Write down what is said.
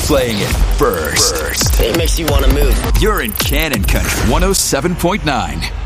playing it first. It makes you want to move. You're in Cannon Country 107.9.